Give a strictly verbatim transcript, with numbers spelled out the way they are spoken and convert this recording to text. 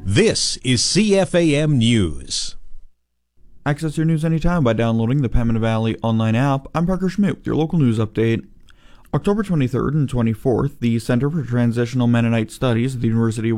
This is C F A M News. Access your news anytime by downloading the Pembina Valley online app. I'm Parker Schmidt with your local news update. October twenty-third and twenty-fourth, the Center for Transitional Mennonite Studies at the University of